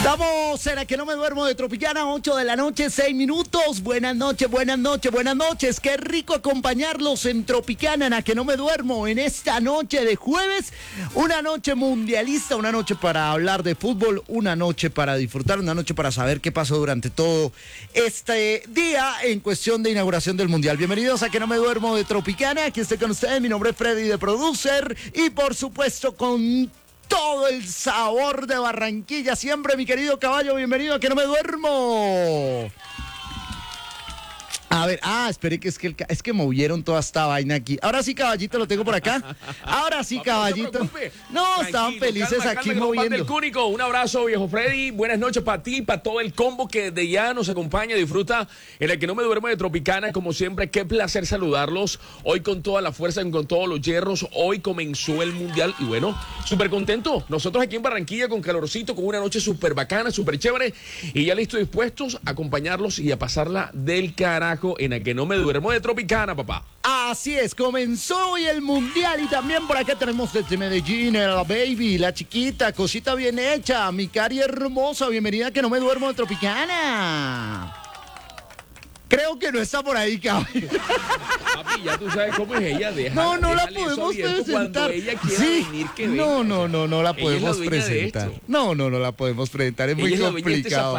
Estamos en La Que No Me Duermo de Tropicana, 8 de la noche, 6 minutos. Buenas noches, buenas noches, buenas noches. Qué rico acompañarlos en Tropicana, en La Que No Me Duermo, en esta noche de jueves. Una noche mundialista, una noche para hablar de fútbol, una noche para disfrutar, una noche para saber qué pasó durante todo este día en cuestión de inauguración del Mundial. Bienvenidos a Que No Me Duermo de Tropicana. Aquí estoy con ustedes, mi nombre es Freddy de Producer y por supuesto con todo el sabor de Barranquilla siempre, mi querido caballo, bienvenido a Que No Me Duermo. A ver, espere que es que movieron toda esta vaina aquí. Ahora sí, caballito, lo tengo por acá. Ahora sí, caballito. No, estaban felices aquí moviendo. Del Cúnico, un abrazo, viejo Freddy. Buenas noches para ti, para todo el combo que de ya nos acompaña, disfruta en el Que No Me Duermo de Tropicana. Como siempre, qué placer saludarlos. Hoy con toda la fuerza, con todos los hierros. Hoy comenzó el Mundial y bueno, súper contento. Nosotros aquí en Barranquilla con calorcito, con una noche súper bacana, súper chévere. Y ya listos, dispuestos a acompañarlos y a pasarla del carajo en el Que No Me Duermo de Tropicana, papá. Así es, comenzó hoy el Mundial y también por acá tenemos desde Medellín, la baby, la chiquita, cosita bien hecha, mi cari hermosa, bienvenida a Que No Me Duermo de Tropicana. Creo que no está por ahí, cabrón. Papi, ya tú sabes cómo es ella. No la podemos presentar. Ella quiere venir, que venga. No la podemos presentar. No la podemos presentar, es muy complicado.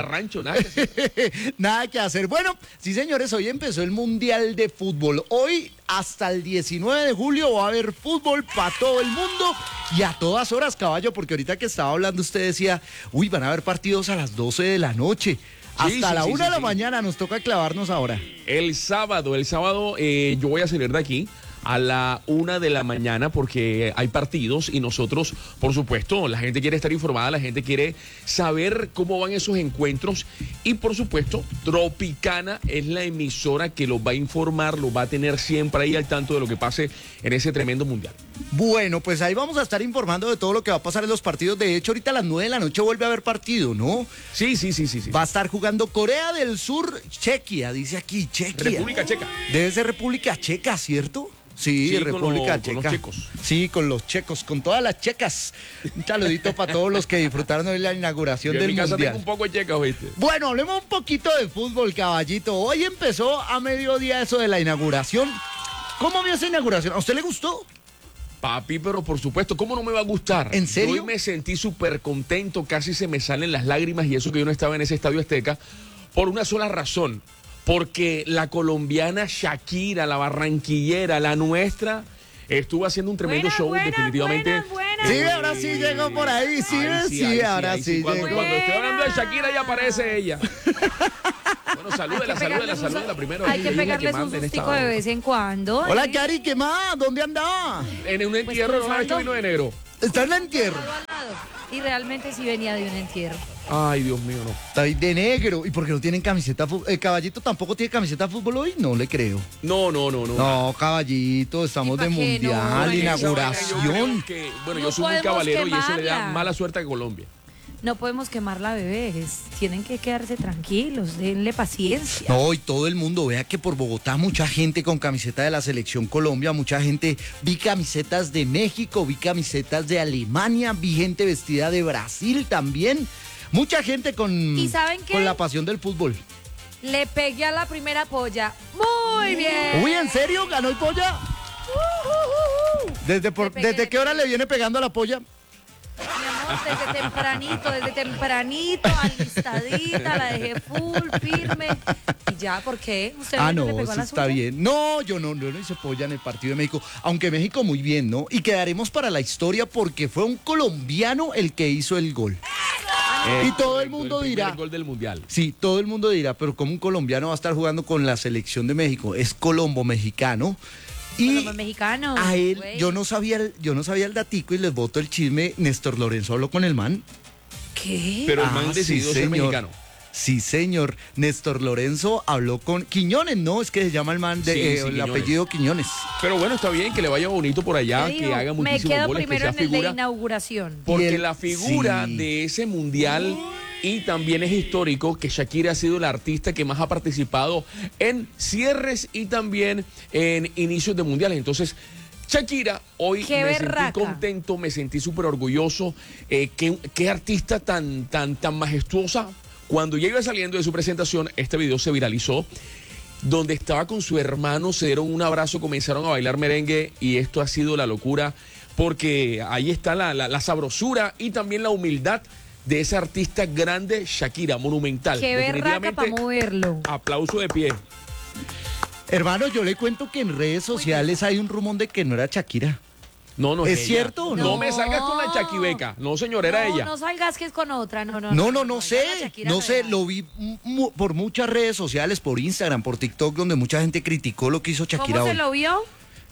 Nada que hacer. Bueno, sí, señores, hoy empezó el Mundial de Fútbol. Hoy hasta el 19 de julio va a haber fútbol para todo el mundo y a todas horas, caballo, porque ahorita que estaba hablando usted decía, van a haber partidos a las 12 de la noche. Hasta la 1 de la mañana nos toca clavarnos ahora. El sábado yo voy a salir de aquí a la 1 de la mañana porque hay partidos y nosotros, por supuesto, la gente quiere estar informada, la gente quiere saber cómo van esos encuentros y por supuesto, Tropicana es la emisora que los va a informar, los va a tener siempre ahí al tanto de lo que pase en ese tremendo mundial. Bueno, pues ahí vamos a estar informando de todo lo que va a pasar en los partidos. De hecho, ahorita a las 9 de la noche vuelve a haber partido, ¿no? Sí. Va a estar jugando Corea del Sur, Chequia, dice aquí, Chequia. República Checa. Debe ser República Checa, ¿cierto? Sí, República Checa. Con los checos. Sí, con los checos, con todas las checas. Un saludito para todos los que disfrutaron hoy la inauguración del Mundial. En mi casa tengo un poco de checas, ¿oíste? Bueno, hablemos un poquito de fútbol, caballito. Hoy empezó a mediodía eso de la inauguración. ¿Cómo vio esa inauguración? ¿A usted le gustó? Papi, pero por supuesto, ¿cómo no me va a gustar? ¿En serio? Hoy me sentí súper contento, casi se me salen las lágrimas y eso que yo no estaba en ese Estadio Azteca, por una sola razón. Porque la colombiana Shakira, la barranquillera, la nuestra, estuvo haciendo un tremendo show, definitivamente. Sí, ahora sí llegó por ahí, ahora sí llegó. Cuando estoy hablando de Shakira ya aparece ella. Bueno, salúdela primero. Hay que pegarles un sustico de vez en cuando. Hola, Cari, ¿qué más? ¿Dónde andaba? En un entierro, ¿no? Esto vino de negro. Está en el entierro. Y realmente sí venía de un entierro. Ay, Dios mío, no. Está ahí de negro. ¿Y por qué no tienen camiseta? ¿El caballito tampoco tiene camiseta de fútbol hoy? No le creo. No. No, caballito, estamos de mundial, inauguración. Yo soy un caballero y eso le da mala suerte a Colombia. No podemos quemarla, bebés. Tienen que quedarse tranquilos, denle paciencia. No, y todo el mundo, vea que por Bogotá mucha gente con camiseta de la Selección Colombia, mucha gente, vi camisetas de México, vi camisetas de Alemania, vi gente vestida de Brasil también. Mucha gente con la pasión del fútbol. Le pegué a la primera polla. Muy bien. Uy, ¿en serio? ¿Ganó el polla? ¿Desde qué hora le viene pegando a la polla? Mi amor, desde tempranito, alistadita, la dejé full, firme. Y ya, ¿por qué? ¿Usted no, le pegó a la está suya? bien. No, yo no hice polla en el partido de México. Aunque México muy bien, ¿no? Y quedaremos para la historia porque fue un colombiano el que hizo el gol. Y todo el mundo dirá. El gol del mundial. Sí, todo el mundo dirá, pero ¿cómo un colombiano va a estar jugando con la selección de México? Es colombo-mexicano. Y mexicanos, a él, yo no sabía el datico y les boto el chisme. Néstor Lorenzo habló con el man. ¿Qué? Pero el man decidió ser mexicano. Sí, señor. Néstor Lorenzo habló con Quiñones, ¿no? Es que se llama el man el apellido Quiñones. Pero bueno, está bien que le vaya bonito por allá, que haga muchísimos goles. Me quedo primero en el de inauguración. Porque la figura de ese mundial Y también es histórico que Shakira ha sido la artista que más ha participado en cierres y también en inicios de mundiales. Entonces, Shakira, hoy Qué me berraca. sentí contento, me sentí súper orgulloso. Qué artista tan majestuosa. Cuando ya iba saliendo de su presentación, este video se viralizó, donde estaba con su hermano, se dieron un abrazo, comenzaron a bailar merengue y esto ha sido la locura, porque ahí está la sabrosura y también la humildad de esa artista grande, Shakira, monumental. Qué berraca para moverlo. Aplauso de pie. Hermano, yo le cuento que en redes sociales hay un rumor de que no era Shakira. No, ¿Es ella. cierto o no? No me salgas con la Chaquibeca. No, señor, era ella. No salgas que es con otra. No sé, Shakira no sé, real. lo vi por muchas redes sociales, por Instagram, por TikTok, donde mucha gente criticó lo que hizo Shakira ¿Cómo se hoy. lo vio?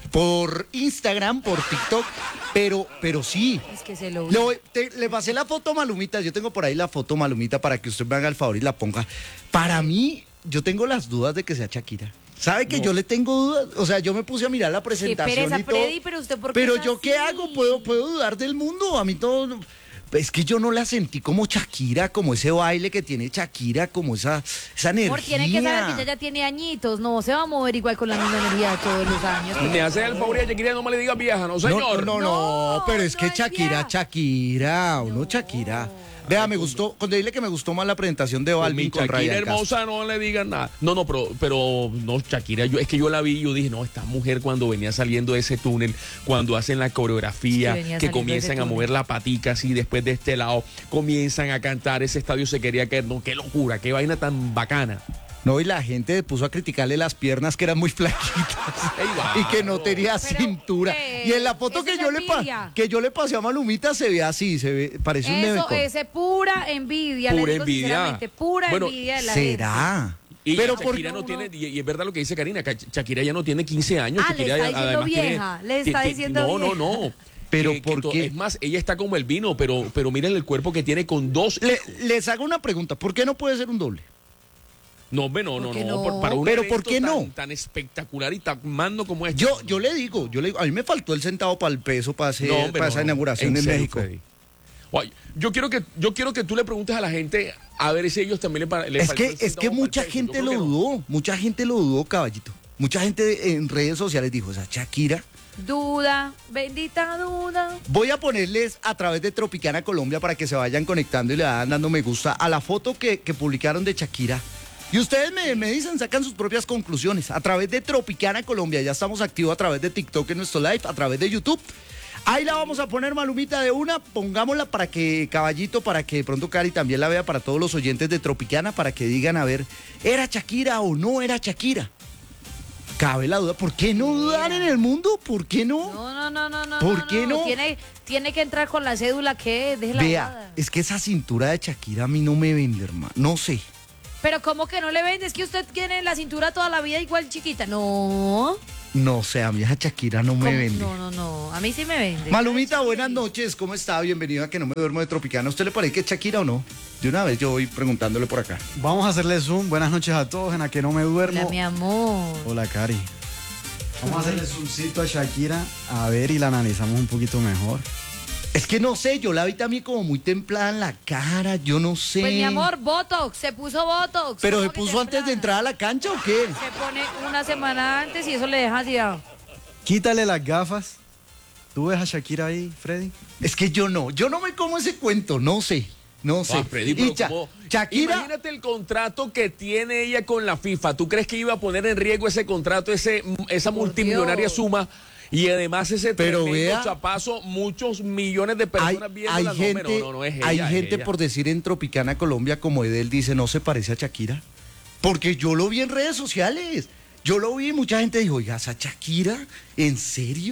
Por Instagram, por TikTok, pero sí. Es que se lo vio. Le pasé la foto Malumita, yo tengo por ahí la foto Malumita para que usted me haga el favor y la ponga. Para mí, yo tengo las dudas de que sea Shakira. ¿Sabe que yo le tengo dudas? O sea, yo me puse a mirar la Qué presentación pereza, y todo. Freddy, pero usted ¿por qué Pero es yo qué así? hago, puedo dudar del mundo. A mí todo. Es que yo no la sentí como Shakira, como ese baile que tiene Shakira, como esa energía. Amor, tiene que saber que ella ya tiene añitos, no se va a mover igual con la misma energía de todos los años. Me hace el favor y a Shakira no me le diga vieja, no señor. No, pero es no que es Shakira, vieja. Shakira. Vea, me gustó, cuando dile que me gustó más la presentación de Con Balvin mi con Shakira Ryan Castro. hermosa, no le digan nada. No, pero no, Shakira, es que yo la vi y yo dije, no, esta mujer cuando venía saliendo de ese túnel, cuando hacen la coreografía, Sí, venía que saliendo de comienzan ese a mover la patica así, después de este lado, comienzan a cantar, ese estadio se quería caer, no, qué locura, qué vaina tan bacana. No, y la gente puso a criticarle las piernas que eran muy flaquitas Ey, va. y que no tenía Pero, cintura. Y en la foto eso que es yo, envidia. que yo le pasé a Malumita se ve así, parece un Eso nevecón. es pura envidia, Pura le digo envidia. sinceramente, pura Bueno, envidia de la gente. ¿Será? Y Pero Shakira no tiene, y es verdad lo que dice Karina, que Shakira ya no tiene 15 años. Ah, le Shakira está diciendo además tiene- vieja, le está diciendo vieja. No. Pero Que ¿por qué? Es más, ella está como el vino, pero miren el cuerpo que tiene con dos. Les hago una pregunta, ¿por qué no puede ser un doble? No, hombre, no. ¿Por qué no? Para un Pero evento ¿por qué no? tan espectacular y tan magno como este. Yo le digo, a mí me faltó el centavo para el peso para esa inauguración en serio, México. Freddy. Oye, yo quiero que tú le preguntes a la gente a ver si ellos también le Es faltó el que centavo para el mucha peso. gente Yo lo creo que no. dudó, mucha gente lo dudó, caballito. Mucha gente en redes sociales dijo, o sea, Shakira. Duda, bendita duda. Voy a ponerles a través de Tropicana Colombia para que se vayan conectando y le vayan dando me gusta a la foto que publicaron de Shakira. Y ustedes me dicen, sacan sus propias conclusiones a través de Tropicana Colombia. Ya estamos activos a través de TikTok en nuestro live, a través de YouTube. Ahí la vamos a poner, Malumita, de una. Pongámosla para que, caballito, para que de pronto Cari también la vea, para todos los oyentes de Tropicana, para que digan, a ver, ¿era Shakira o no era Shakira? Cabe la duda. ¿Por qué no dudar en el mundo? ¿Por qué no? No. ¿Por qué no? Tiene que entrar con la cédula que es, déjela Vea, boda. es que esa cintura de Shakira a mí no me vende, hermano. No sé. Pero ¿cómo que no le vende? Es que usted tiene la cintura toda la vida igual chiquita. No. No sé, a mí esa Shakira no me ¿Cómo? vende. No. A mí sí me vende. Malumita, buenas noches. ¿Cómo está? Bienvenido a Que No Me Duermo de Tropicana. ¿A usted le parece que es Shakira o no? De una vez yo voy preguntándole por acá. Vamos a hacerle zoom. Buenas noches a todos en A Que No Me Duermo. Hola, mi amor. Hola, Cari. Vamos a hacerle zoomcito a Shakira a ver y la analizamos un poquito mejor. Es que no sé, yo la vi también como muy templada en la cara, yo no sé. Pues mi amor, Botox, se puso Botox. ¿Pero ¿Cómo se que puso antes de temprana? entrar a la cancha o qué? Se pone una semana antes y eso le deja así. Quítale las gafas. ¿Tú ves a Shakira ahí, Freddy? Es que yo no me como ese cuento, no sé. Ah, Freddy, pero Y ¿cómo? Shakira, Imagínate el contrato que tiene ella con la FIFA. ¿Tú crees que iba a poner en riesgo ese contrato, esa multimillonaria Dios. suma? Y además ese Pero tremendo vea, chapazo, muchos millones de hay, personas viendo hay las gente, no es ella, hay es gente ella. por decir en Tropicana Colombia, como Edel dice, no se parece a Shakira. Porque yo lo vi en redes sociales. Yo lo vi y mucha gente dijo, oiga, ¿esa Shakira? ¿En serio?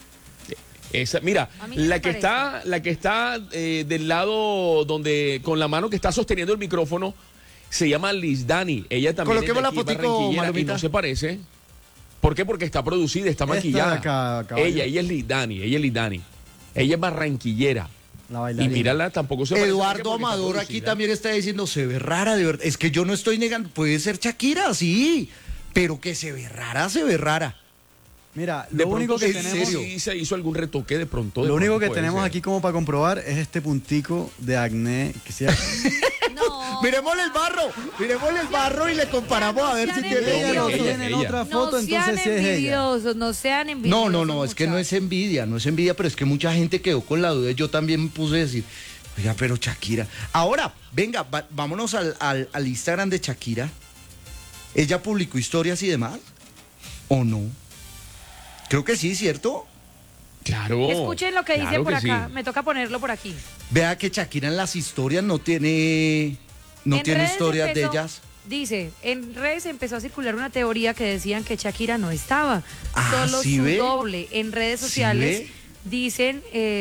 Mira, A mí no me la que está del lado donde, con la mano que está sosteniendo el micrófono, se llama Liz Dani. Ella también Coloquemos es de la aquí, fotico, barranquillera, y Malumita. no se parece. ¿Por qué? Porque está producida, está Esta de maquillada. acá, caballo. ella es Liz Dani, ella es barranquillera. La Y bailarina. mírala, tampoco se parece. Eduardo porque está Amador aquí producida. también está diciendo, se ve rara, de verdad. Es que yo no estoy negando, puede ser Shakira, sí, pero que se ve rara, se ve rara. Mira, De lo único pronto que sí, tenemos, sí se hizo algún retoque de pronto. lo de único pronto que puede tenemos ser. aquí como para comprobar es este puntico de acné que se No. Miremosle el barro y le comparamos a ver si sean tiene ella lo envidiosos. tiene en ella. otra foto, No sean entonces sí es ella. envidiosos, no sean envidiosos. No, es que no es envidia, pero es que mucha gente quedó con la duda. Yo también me puse a decir, oiga, pero Shakira. Ahora, venga, vámonos al Instagram de Shakira. ¿Ella publicó historias y demás? ¿O no? Creo que sí, ¿cierto? Claro. Escuchen lo que dice claro por que acá. sí. Me toca ponerlo por aquí. Vea que Shakira en las historias no tiene En redes historias de empezó- ellas. Dice, en redes empezó a circular una teoría que decían que Shakira no estaba, Ah, solo ¿sí su ve? doble. En redes ¿Sí sociales ve? dicen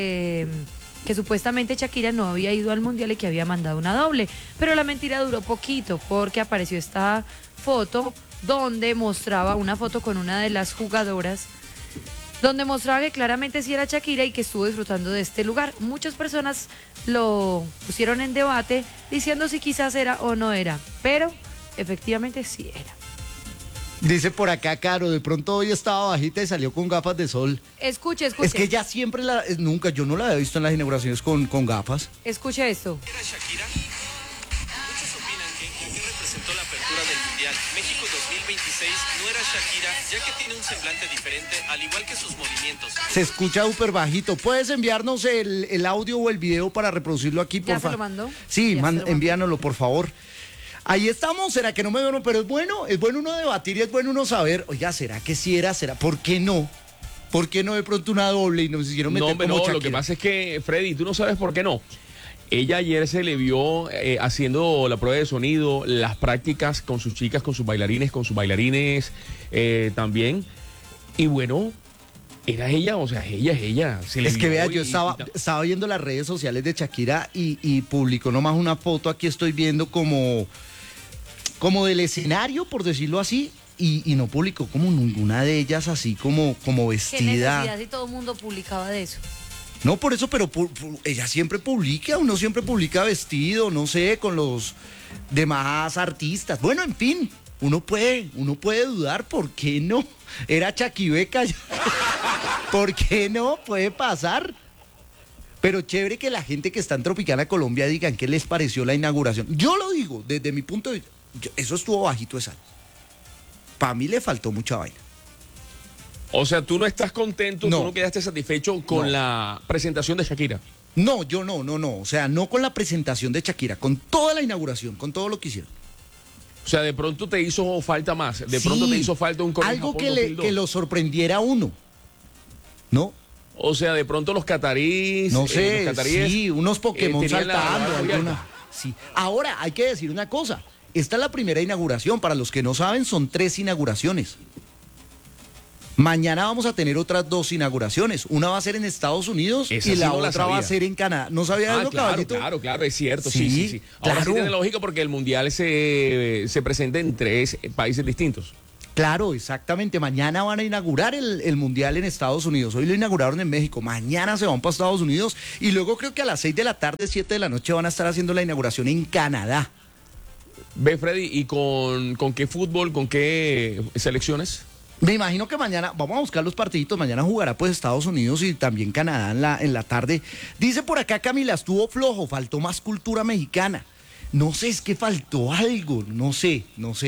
que supuestamente Shakira no había ido al mundial y que había mandado una doble, pero la mentira duró poquito porque apareció esta foto donde mostraba una foto con una de las jugadoras donde mostraba que claramente sí era Shakira y que estuvo disfrutando de este lugar. Muchas personas lo pusieron en debate diciendo si quizás era o no era, pero efectivamente sí era. Dice por acá, Caro, de pronto hoy estaba bajita y salió con gafas de sol. Escuche. Es que ella siempre nunca, yo no la había visto en las inauguraciones con gafas. Escuche esto. ¿Era Shakira? Muchos opinan que ya que representó la apertura del Mundial México 2026 no era Shakira, ya que tiene un semblante diferente, al igual que sus movimientos. Se escucha súper bajito. ¿Puedes enviarnos el audio o el video para reproducirlo aquí, por ¿Ya se favor? lo mandó? Sí, Ya se lo mandó. envíanoslo, por favor. Ahí estamos, ¿será que no me duermo? Pero es bueno uno debatir y es bueno uno saber, oiga, ¿será que sí era? ¿Será? ¿Por qué no? ¿Por qué no de pronto una doble y nos hicieron meter No, hombre, como no, Shakira? lo que pasa es que, Freddy, tú no sabes por qué no. Ella ayer se le vio haciendo la prueba de sonido, las prácticas con sus chicas, con sus bailarines, con sus bailarines también. Y bueno, era ella, o sea, ella es ella. Se le Es que vio vea, y- yo estaba viendo las redes sociales de Shakira y publicó nomás una foto, aquí estoy viendo como del escenario, por decirlo así, y no publicó como ninguna de ellas así como ¿Qué vestida. necesidad si todo el mundo publicaba de eso? No, por eso, pero ella siempre publica, uno siempre publica vestido, no sé, con los demás artistas. Bueno, en fin, uno puede dudar, ¿por qué no? Era Chaquibeca, ¿por qué no? Puede pasar. Pero chévere que la gente que está en Tropicana Colombia digan qué les pareció la inauguración. Yo lo digo, desde mi punto de vista, eso estuvo bajito esa. Para mí le faltó mucha vaina. O sea, tú no estás contento, No. tú no quedaste satisfecho con No. la presentación de Shakira. No, yo no. O sea, no con la presentación de Shakira, con toda la inauguración, con todo lo que hicieron. O sea, de pronto te hizo falta más. De pronto Sí, te hizo falta un Corea algo Japón que 2002. lo sorprendiera a uno. ¿No? O sea, de pronto los catarís. No sé, los cataríes, sí, unos Pokémon tenían la saltando. barra muy alguna- alta. Sí. Ahora, hay que decir una cosa. Esta es la primera inauguración. Para los que no saben, son 3 inauguraciones. Mañana vamos a tener otras 2 inauguraciones. Una va a ser en Estados Unidos Esa y sí la no la otra va a sabía. ser en Canadá. ¿No sabía eso, Claro, caballito? claro, es cierto. Sí, Sí. Ahora sí claro. tiene lógica porque el mundial se presenta en 3 países distintos. Claro, exactamente. Mañana van a inaugurar el Mundial en Estados Unidos. Hoy lo inauguraron en México. Mañana se van para Estados Unidos. Y luego creo que a las 6 de la tarde, 7 de la noche van a estar haciendo la inauguración en Canadá. Ve, Freddy, ¿y con qué fútbol, con qué selecciones? Me imagino que mañana, vamos a buscar los partiditos, mañana jugará pues Estados Unidos y también Canadá en la tarde. Dice por acá Camila, estuvo flojo, faltó más cultura mexicana. No sé, es que faltó algo, no sé,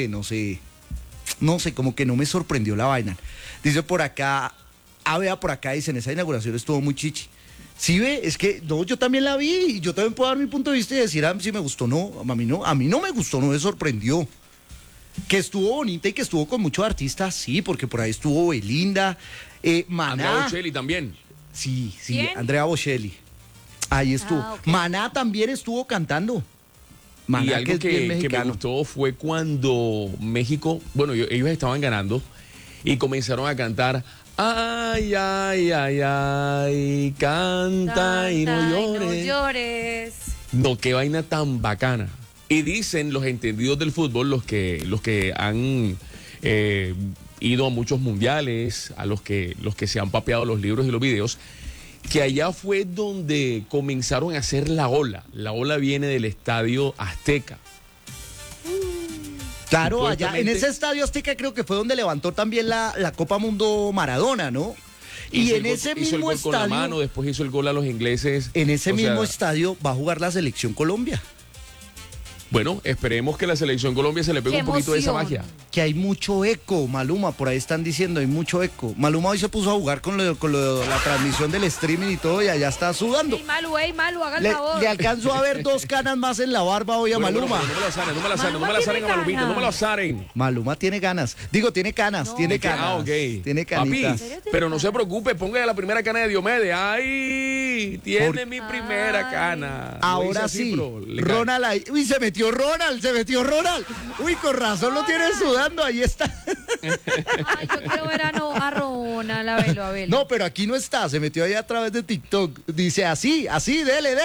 como que no me sorprendió la vaina. Dice por acá, vea por acá, dicen, esa inauguración estuvo muy chichi. Sí, ve, es que no, yo también la vi y yo también puedo dar mi punto de vista y decir si me gustó o no. A mí no me gustó, no me sorprendió. Que estuvo bonita y que estuvo con muchos artistas, sí, porque por ahí estuvo Belinda, Andrea Maná. Bocelli también. Sí, ¿Quién? Andrea Bocelli. Ahí estuvo. Ok. Maná también estuvo cantando. Y Maná, algo es bien que me mexicano. gustó fue cuando México, bueno, ellos estaban ganando y comenzaron a cantar, ay, ay, ay, ay, canta y no llores. llores. No, qué vaina tan bacana. Y dicen los entendidos del fútbol, los que han ido a muchos mundiales, a los que se han papeado los libros y los videos, que allá fue donde comenzaron a hacer la ola. La ola viene del Estadio Azteca. Claro, allá en Supuestamente ese estadio Azteca creo que fue donde levantó también la Copa Mundo Maradona, ¿no? Y hizo en el gol- ese hizo el mismo gol con la mano, estadio, después hizo el gol a los ingleses. en ese O sea, mismo estadio va a jugar la selección Colombia. Bueno, esperemos que la selección Colombia se le pegue ¡Qué un poquito de esa emoción! magia. Que hay mucho eco, Maluma, por ahí están diciendo, hay mucho eco. Maluma hoy se puso a jugar con la transmisión del streaming y todo y allá está sudando. Ey, Malu, haga el Le, favor. le alcanzo a ver 2 canas más en la barba hoy a Bueno, Maluma. pero no me la saren, no me la saren, no me Maluma la saren tiene a Malumita, no me la ganas. saren. Maluma tiene ganas. Digo, tiene canas, No. tiene canas. Ah, ok. Tiene canitas. ¿En serio? Pero no se preocupe, póngale la primera cana de Diomedes. ¡Ay! Tiene Por- mi primera Ay. cana. Lo hice Ahora así, sí, pero le cae. Ronald ahí. Uy, se metió Ronald. Uy, con razón lo tiene sudando, ahí está. Ay, yo quiero ver a Ronald, a verlo, a verlo. No, pero aquí no está, se metió ahí a través de TikTok. Dice así, dele.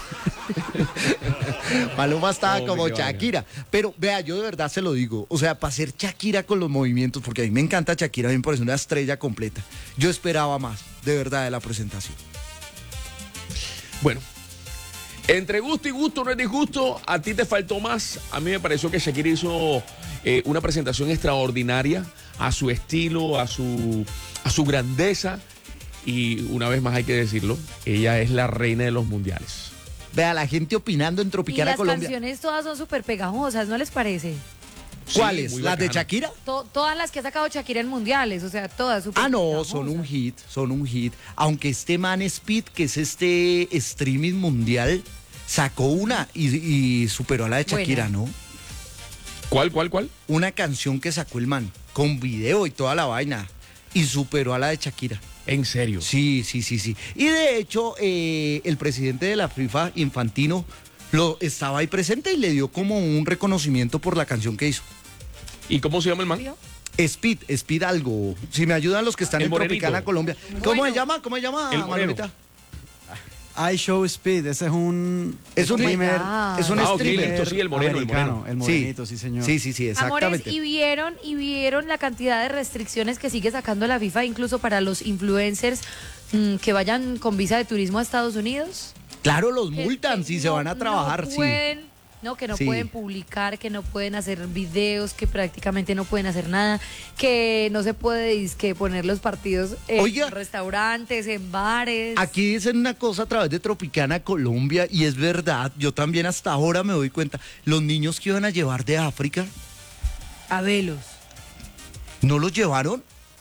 Maluma estaba No, como qué vaina. Shakira. Pero vea, yo de verdad se lo digo. O sea, para ser Shakira con los movimientos, porque a mí me encanta Shakira, a mí me parece una estrella completa. Yo esperaba más, de verdad, de la presentación. Bueno, entre gusto y gusto no es disgusto, a ti te faltó más. A mí me pareció que Shakira hizo una presentación extraordinaria a su estilo, a su grandeza. Y una vez más hay que decirlo, ella es la reina de los mundiales. Vea, la gente opinando en Y Tropicana las Colombia. canciones todas son súper pegajosas, ¿no les parece? ¿Cuáles? muy ¿Las de bacana. Shakira? Todas las que ha sacado Shakira en mundiales, o sea, todas súper Ah, no, pegajosas. son un hit. Aunque este man Speed, que es este streaming mundial, sacó una y superó a la de Shakira, Buena. ¿no? ¿Cuál? Una canción que sacó el man, con video y toda la vaina, y superó a la de Shakira. En serio. Sí. Y de hecho, el presidente de la FIFA, Infantino, estaba ahí presente y le dio como un reconocimiento por la canción que hizo. ¿Y cómo se llama el man? Speed algo. Si me ayudan los que están El en morenito. Tropicana Colombia. ¿Cómo Bueno. se llama? ¿Cómo se llama, El moreno. Malumita? iShow Speed, ese es un Es un streamer God. es un Ah, ok, streamer. listo, sí, el moreno. americano, el morenito, sí, señor. Sí, Amores, exactamente. y vieron la cantidad de restricciones que sigue sacando la FIFA, incluso para los influencers que vayan con visa de turismo a Estados Unidos. Claro, los Que- multan que si se no- van a trabajar, no sí. pueden, que no Sí. pueden publicar, que no pueden hacer videos, que prácticamente no pueden hacer nada, que no se puede dizque poner los partidos en Oiga. restaurantes, en bares. Aquí dicen una cosa a través de Tropicana Colombia y es verdad, yo también hasta ahora me doy cuenta, los niños que iban a llevar de África, A velos. ¿no los llevaron?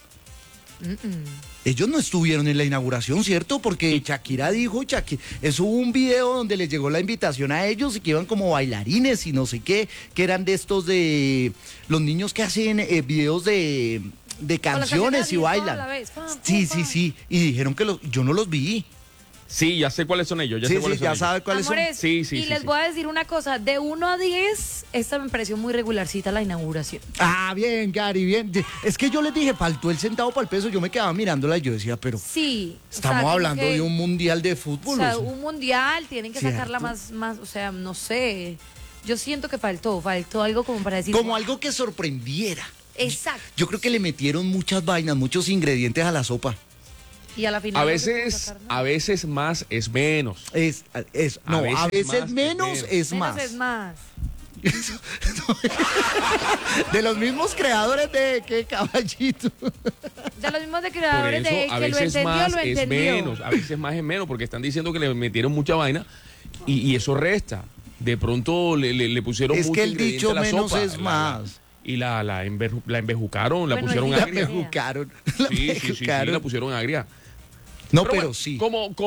Ellos no estuvieron en la inauguración, ¿cierto? Porque Shakira dijo, eso hubo un video donde les llegó la invitación a ellos y que iban como bailarines y no sé qué, que eran de estos de los niños que hacen videos de canciones así y toda bailan. la vez, pam, Sí, pam, sí. Y dijeron que yo no los vi. Sí, ya sé cuáles son ellos. Ya sé Sí, cuáles son ya ellos. sabe cuáles son. Amores, Sí, y les voy a decir una cosa, de 1 a 10, esta me pareció muy regularcita la inauguración. Ah, bien, Gary, bien. Es que yo les dije, faltó el centavo para el peso. Yo me quedaba mirándola y yo decía, pero Sí. estamos como hablando que- de un mundial de O fútbol. sea, o sea. un mundial, tienen que sacarla Cierto. más, o sea, no sé. Yo siento que faltó algo como para decir. Como algo que sorprendiera. Exacto. Yo creo que le metieron muchas vainas, muchos ingredientes a la sopa. Y a la final. A no se pudo veces, sacar nada. a veces más es menos. No, a veces más menos es es Menos más. es más. De los mismos creadores de qué caballito. De los mismos de Por creadores eso, de a que lo veces entendió, más lo es entendió. menos. A veces más es menos porque están diciendo que le metieron mucha vaina y eso resta. De pronto le pusieron Es mucho que el ingrediente dicho a la menos sopa, es más. Y la embejucaron, la Bueno, pusieron el La agria. me- jucaron. Sí, la pusieron agria. No, Pero pero bueno, sí.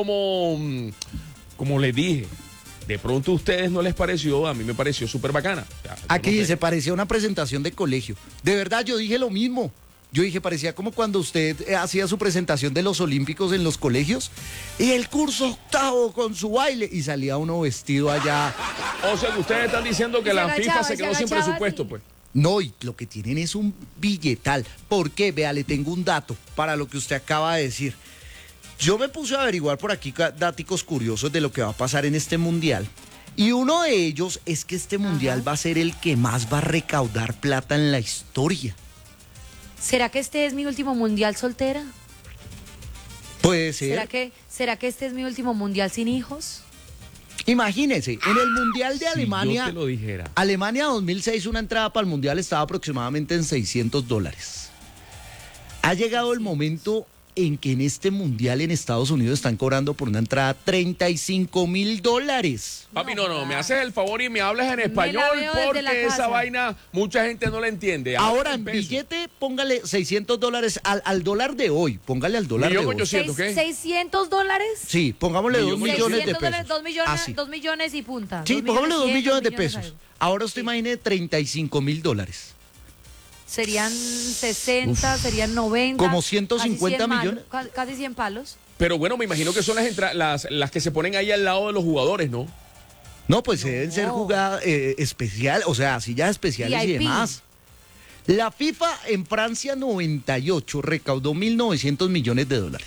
como les dije, de pronto a ustedes no les pareció, a mí me pareció súper bacana. O sea, yo Aquí no sé. dice, parecía una presentación de colegio. De verdad, yo dije lo mismo. Yo dije, parecía como cuando usted hacía su presentación de los Olímpicos en los colegios y el curso octavo con su baile y salía uno vestido allá. O sea, que ustedes están diciendo que Y se la agachaba, FIFA se y se quedó sin agachaba presupuesto, así. pues. No, y lo que tienen es un billetal. ¿Por qué? Vea, le tengo un dato para lo que usted acaba de decir. Yo me puse a averiguar por aquí datos curiosos de lo que va a pasar en este mundial. Y uno de ellos es que este mundial va a ser el que más va a recaudar plata en la historia. ¿Será que este es mi último mundial soltera? Puede ser. ¿Será que este es mi último mundial sin hijos? Imagínese, en el Mundial de Si Alemania, yo te lo dijera. Alemania 2006, una entrada para el Mundial estaba aproximadamente en $600. Ha llegado el momento en que en este Mundial en Estados Unidos están cobrando por una entrada $35.000. Papi, no, me haces el favor y me hablas en español veo desde la porque esa casa. vaina mucha gente no la entiende. Ahora en peso. billete, póngale $600 al dólar de hoy. Póngale al dólar de Millón hoy. ochocientos. ¿qué? $600. Sí, pongámosle 2 Millón millones de $600, pesos. 2 millones, Así. 2 millones y punta. Sí, pongámosle 2 millones de pesos. algo. Ahora usted imagine $35.000. Serían 60, serían 90. Como 150 casi 100 millones. Casi 100 palos. Pero bueno, me imagino que son las que se ponen ahí al lado de los jugadores, ¿no? No, pues deben ser jugadas especial, o sea, sillas especiales y VIP. demás. La FIFA en Francia 98 recaudó $1.900 millones.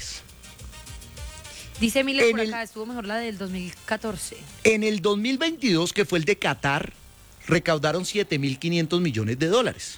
Dice Miles por En el- acá, estuvo mejor la del 2014. En el 2022, que fue el de Qatar, recaudaron $7.500 millones.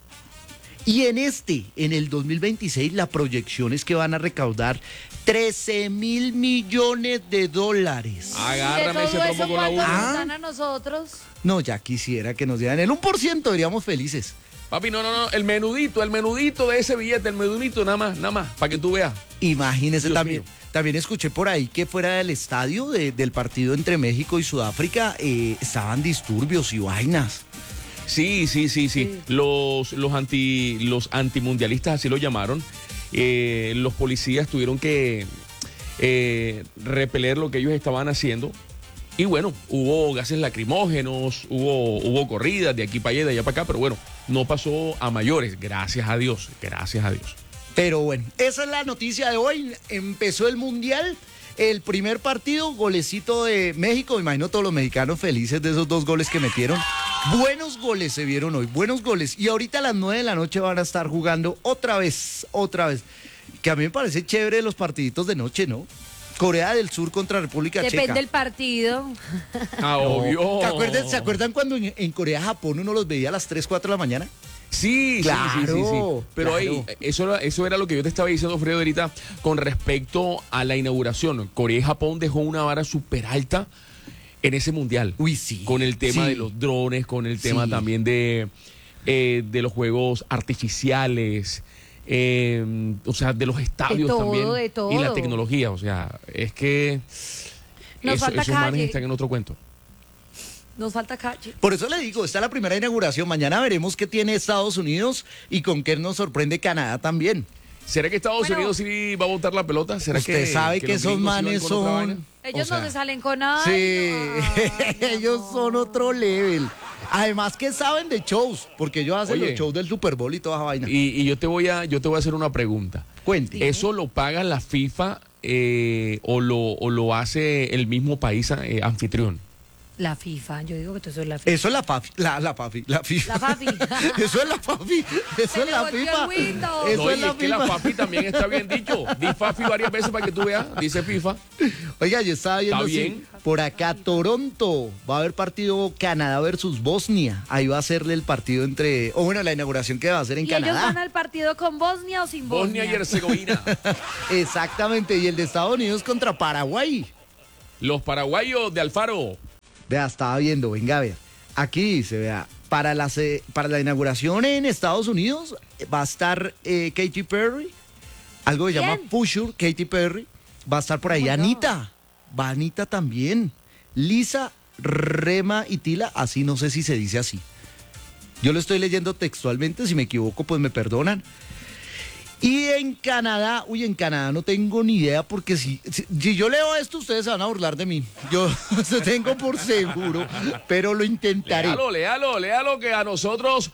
Y en el 2026, la proyección es que van a recaudar $13.000 millones. Agárrame De ese todo trompo eso, con la ¿cuánto uña. nos dan a nosotros? No, ya quisiera que nos dieran el 1%, seríamos felices. Papi, no, el menudito de ese billete, el menudito, nada más, para que tú veas. Imagínese, Dios también, mío. también escuché por ahí que fuera del estadio del partido entre México y Sudáfrica estaban disturbios y vainas. Sí. Los antimundialistas así lo llamaron. Los policías tuvieron que repeler lo que ellos estaban haciendo. Y bueno, hubo gases lacrimógenos, hubo corridas de aquí para allá, de allá para acá, pero bueno, no pasó a mayores, gracias a Dios. Pero bueno, esa es la noticia de hoy. Empezó el Mundial, el primer partido, golecito de México. Me imagino todos los mexicanos felices de esos 2 goles que metieron. Buenos goles se vieron hoy, buenos goles. Y ahorita a las 9 de la noche van a estar jugando otra vez. Que a mí me parece chévere los partiditos de noche, ¿no? Corea del Sur contra República Checa. Depende del partido. Ah, obvio. ¿Se acuerdan cuando en Corea, Japón uno los veía a las 3, 4 de la mañana? Sí. Claro, Pero claro. ahí, eso era lo que yo te estaba diciendo, Fredo, ahorita, con respecto a la inauguración. Corea y Japón dejó una vara súper alta en ese mundial. Uy, sí. Con el tema Sí. de los drones, con el tema Sí. también de los juegos artificiales, o sea, de los estadios todo, también. de todo. Y la tecnología, o sea, es que Nos falta esos manes calle. están en otro cuento. Nos falta calle. Por eso le digo, está la primera inauguración. Mañana veremos qué tiene Estados Unidos y con qué nos sorprende Canadá también. ¿Será que Estados Bueno. Unidos sí va a botar la pelota? ¿Será Usted sabe que los esos gringos sí van manes con otra vaina? son... Ellos o sea, no se salen con nada. Sí, ellos son otro level. Además que saben de shows, porque ellos hacen Oye. los shows del Super Bowl y toda esa vaina. Y yo te voy a hacer una pregunta. Cuente. ¿Eso lo paga la FIFA o lo hace el mismo país anfitrión? La FIFA, yo digo que todo eso es la FIFA. Eso es la FIFA. La FIFA. La FAFI. Eso es la FIFA. Eso Se es le la volteó FIFA. el Windows. Eso No, es y la es que la FIFA. FAFI también está bien dicho. Di FAFI varias veces para que tú veas. Dice FIFA. Oiga, yo estaba viendo Está sí, bien. por acá Toronto va a haber partido Canadá versus Bosnia. Ahí va a serle el partido la inauguración que va a hacer en ¿Y ellos van Canadá. al partido con Bosnia o sin Bosnia? Bosnia y Herzegovina. Exactamente, y el de Estados Unidos contra Paraguay. Los paraguayos de Alfaro. Vea, estaba viendo, venga a ver. Aquí dice, vea, para la inauguración en Estados Unidos va a estar Katy Perry, algo que se llama ¿Quién? Pusher, Katy Perry. Va a estar por ahí Oh my God. Anita. Va Anita también. Lisa, Rema y Tila, así no sé si se dice así. Yo lo estoy leyendo textualmente, si me equivoco pues me perdonan. Y en Canadá no tengo ni idea porque si yo leo esto ustedes se van a burlar de mí. Yo lo tengo por seguro, pero lo intentaré. Léalo que a nosotros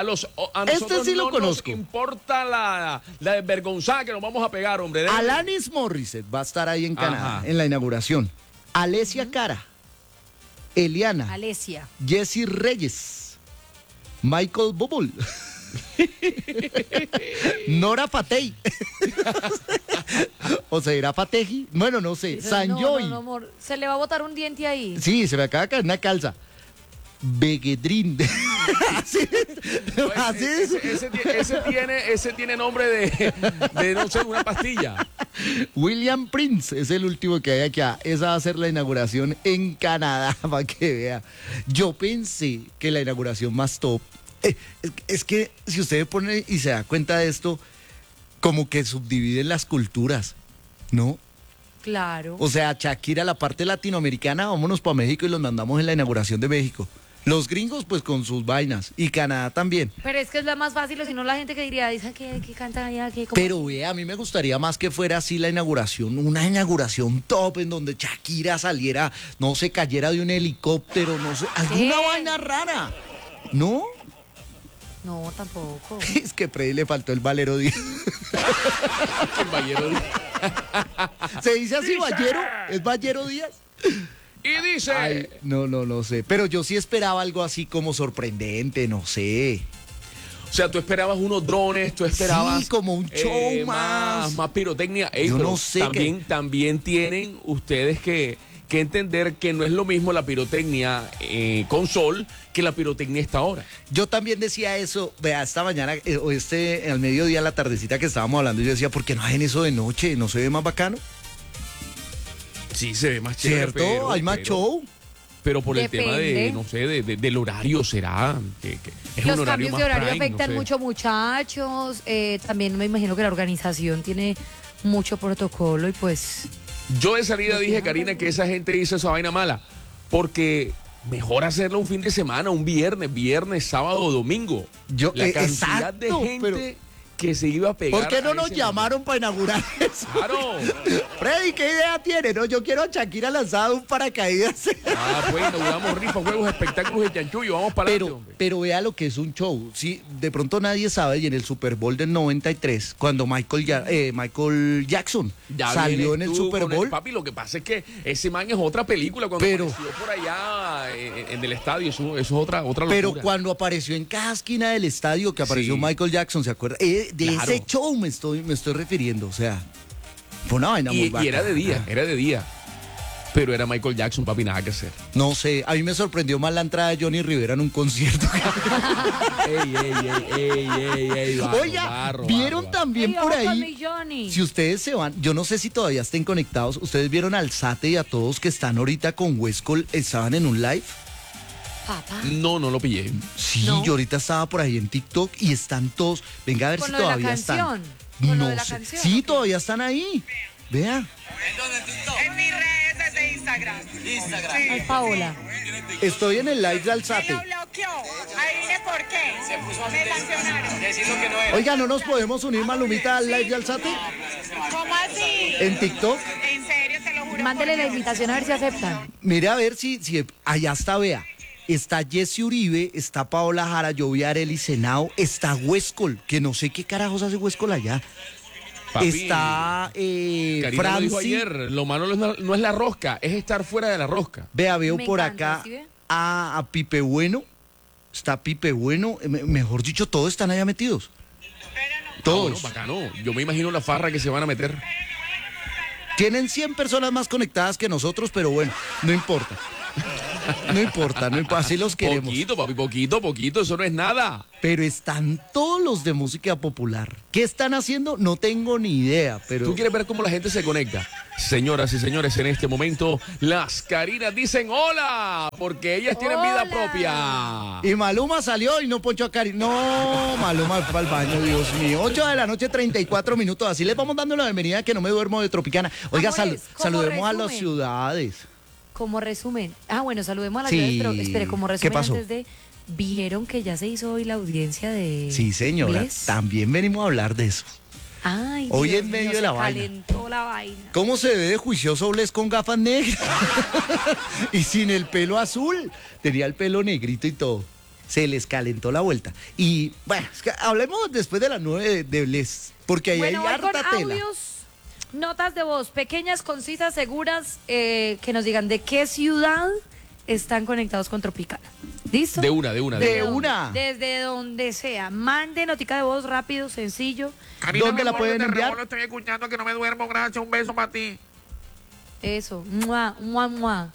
sí lo no conozco. nos importa la desvergonzada que nos vamos a pegar, hombre. Dele. Alanis Morissette va a estar ahí en Canadá, Ajá. en la inauguración. Alessia Cara, Eliana, Alesia. Jessy Reyes, Michael Bublé, Nora Fatey, o se dirá Fateji, bueno, no sé, Sanjoy, No, amor. Se le va a botar un diente ahí. sí, se me acaba de caer una calza, Begedrin, así es. Ese tiene nombre de no sé, una pastilla. William Prince es el último que hay aquí. Esa va a ser la inauguración en Canadá, para que vea. Yo pensé que la inauguración más top. Es que si usted pone y se da cuenta de esto, como que subdividen las culturas, ¿no? Claro. O sea, Shakira, la parte latinoamericana, vámonos para México y los mandamos en la inauguración de México. Los gringos, pues con sus vainas. Y Canadá también. Pero es que es la más fácil, o si no la gente que diría, dice que cantan allá, que como... Pero vea, a mí me gustaría más que fuera así la inauguración, una inauguración top en donde Shakira saliera, no se cayera de un helicóptero, no sé, alguna vaina rara. ¿No? No, tampoco. Es que Freddy le faltó el Valero Díaz. El Ballero Díaz. ¿Se dice así, Ballero? ¿Es Ballero Díaz? Y dice... Ay, no sé. Pero yo sí esperaba algo así como sorprendente, no sé. O sea, tú esperabas unos drones, tú esperabas... Sí, como un show más. Más pirotecnia. Ey, Yo pero no sé también tienen ustedes que entender que no es lo mismo la pirotecnia con sol que la pirotecnia esta hora. Yo también decía eso, vea, esta mañana, o al mediodía, la tardecita que estábamos hablando, yo decía, ¿por qué no hacen eso de noche? ¿No se ve más bacano? Sí, se ve más chévere. ¿Cierto? Hay más show. Pero por el tema Depende. no sé, del horario será. Que es Los un horario cambios más de horario prime, afectan no sé. mucho muchachos. También me imagino que la organización tiene mucho protocolo y pues... Yo de salida dije, Karina, que esa gente hizo esa vaina mala. Porque mejor hacerlo un fin de semana, un viernes, sábado o domingo. La cantidad de exacto, gente pero que se iba a pegar. ¿por qué no a nos ese llamaron para inaugurar eso? Claro. Freddy, ¿qué idea tiene? No, yo quiero a Shakira lanzada de un paracaídas. Pues inauguramos rifas, juegos, espectáculos de chanchullo. Vamos para adelante, hombre. Pero vea lo que es un show. Sí, de pronto nadie sabe, y en el Super Bowl del 93, cuando Michael Jackson Ya salió en vienes el tú Super con Bowl. papi, lo que pasa es que ese man es otra película. Cuando Pero- apareció por allá en el estadio, eso es otra locura. Pero cuando apareció en cada esquina del estadio, que apareció Sí. Michael Jackson, ¿se acuerda? De Claro. ese show me estoy refiriendo. O sea, fue una vaina muy y bacana. era de día. Pero era Michael Jackson, papi, nada que hacer. No sé, a mí me sorprendió más la entrada de Johnny Rivera en un concierto. ey, Oiga, ¿vieron también Ey, por ojo con ahí? mi Johnny. Si ustedes se van, yo no sé si todavía estén conectados, ustedes vieron al Sate y a todos que están ahorita con Huescol, estaban en un live. Papá. No lo pillé. Sí, No. yo ahorita estaba por ahí en TikTok y están todos. Venga a ver Con si lo de la todavía canción. están. Con lo No de la sé. canción, Sí, ¿o qué? todavía están ahí. Vea. En mis redes de Instagram. Ay, Paola. Estoy en el live de Alzate. Lo bloqueó. Adivine por qué. Me sancionaron. Oiga, ¿no nos podemos unir, Malumita, al live de Alzate? ¿Cómo así? En TikTok. En serio, te lo juro. Mándele la invitación a ver si aceptan. Mire a ver si allá está, vea. Está Jesse Uribe, está Paola Jara, yo vi a Arely Senao, está Huescol, que no sé qué carajos hace Huescol allá. Papi, Está Karina lo dijo Franci. ayer, lo malo no es la rosca, es estar fuera de la rosca. Vea, veo Me por encanta, acá ¿sí ve? a Pipe Bueno. Está Pipe Bueno. Mejor dicho, todos están allá metidos. Todos. Bacano. Yo me imagino la farra que se van a meter. Tienen 100 personas más conectadas que nosotros, pero bueno, no importa. No importa, así los queremos. Poquito, papi, poquito, eso no es nada. Pero están todos los de música popular. ¿Qué están haciendo? No tengo ni idea, pero... ¿Tú quieres ver cómo la gente se conecta? Señoras y señores, en este momento las Karinas dicen hola, porque ellas tienen vida Hola. propia. Y Maluma salió y no ponchó a Cari. No, Maluma fue al baño, Dios mío. 8 de la noche, 34 minutos. Así les vamos dando la bienvenida, que no me duermo de Tropicana. Oiga, Amores, como saludemos a las resumen. ciudades. Como resumen. Bueno, saludemos a la Sí. ciudad, pero espere, como ¿Qué resumen pasó? antes de... ¿Vieron que ya se hizo hoy la audiencia de... Sí, señora. Bless? También venimos a hablar de eso. Ay, Hoy Dios en medio mío, de la se vaina. calentó la vaina. ¿Cómo se ve de juicioso Bless con gafas negras? Y sin el pelo azul. Tenía el pelo negrito y todo. Se les calentó la vuelta. Y bueno, es que hablemos después de las 9 de Bless. Porque ahí Bueno, hay voy con harta tela. audios, notas de voz, pequeñas, concisas, seguras, que nos digan de qué ciudad están conectados con Tropicana. ¿Listo? De una. De una. Desde donde sea. Mande notica de voz rápido, sencillo. ¿Dónde la pueden enviar? Estoy escuchando que no me duermo. Gracias. Un beso para ti. Eso. Mua, mua, mua.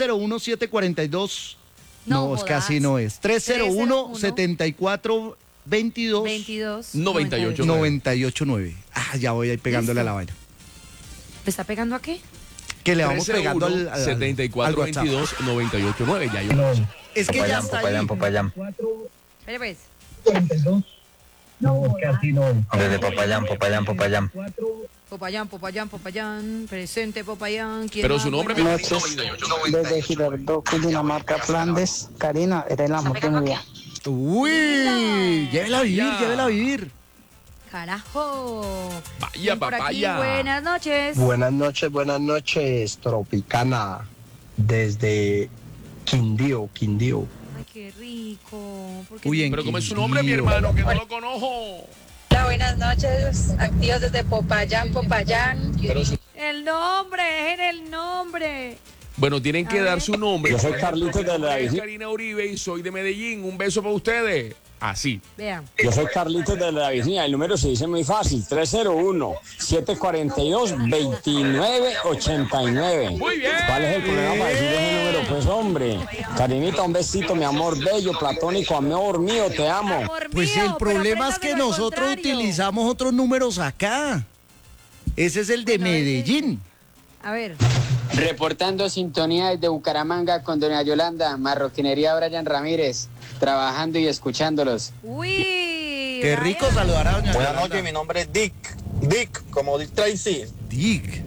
301-742. No No, es que jodas. así no es. 301-7422. 22. 98. 989. Ya voy ahí pegándole Listo. a la vaina. ¿Le está pegando a qué? Que le vamos pegando al 7422-989. Ya yo. Es que ya está ahí. Popayán. Espere pues. Desde Popayán. Popayán, presente Popayán. Pero su nombre me Noches desde Girardot, Cundinamarca, Flandes. Karina, eres la mujer mía. Uy, llévela a vivir. Carajo. Vaya, Por aquí, papaya. buenas noches. Buenas noches, Tropicana, desde Quindío. Ay, qué rico. ¿Por Uy, Pero ¿cómo es su nombre, mi hermano? Que no lo conozco. Hola, buenas noches. Activos desde Popayán. El nombre, dejen el nombre. Bueno, tienen que A dar ver. su nombre. Yo soy Carlitos de la Soy Karina Uribe y soy de Medellín. Un beso para ustedes. Así. Vean. Yo soy Carlitos de la Virginia. El número se dice muy fácil: 301-742-2989. Muy bien. ¿Cuál es el problema para decir ese número? Pues hombre, Karinita, un besito, mi amor bello, platónico, amor mío, te amo. Amor Pues mío, el problema es pero que apréndaselo al nosotros contrario. utilizamos otros números acá. Ese es el de Bueno, ese- Medellín. A ver. Reportando sintonía desde Bucaramanga con doña Yolanda, Marroquinería Brian Ramírez, trabajando y escuchándolos. Uy. Qué rico saludar a doña Buenas Yolanda. noches, mi nombre es Dick. Dick, como Dick Tracy. Dick.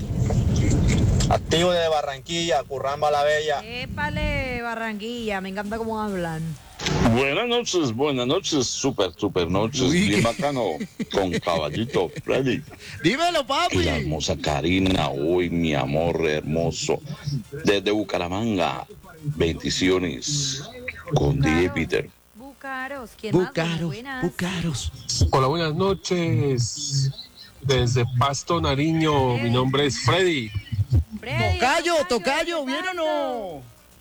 Activo de Barranquilla, Curramba la Bella. Épale, Barranquilla. Me encanta cómo hablan. Buenas noches, super noches, Uy. bien bacano, con Caballito Freddy Dímelo, y la papi. hermosa Karina, hoy mi amor hermoso, desde Bucaramanga, bendiciones, con DJ Peter. Bucaros. ¿Quién más? Buenas. Bucaros. Hola, buenas noches. Desde Pasto, Nariño, mi nombre es Freddy. Freddy, Tocayo, ¿bien o no?